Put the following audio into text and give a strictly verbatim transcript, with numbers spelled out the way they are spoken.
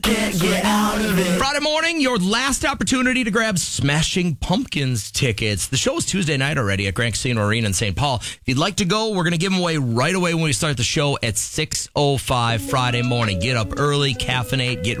Can't get out of it. Friday morning, your last opportunity to grab Smashing Pumpkins tickets. The show is Tuesday night already at Grand Casino Arena in Saint Paul. If you'd like to go, we're going to give them away right away when we start the show at six oh five Friday morning. Get up early, caffeinate, get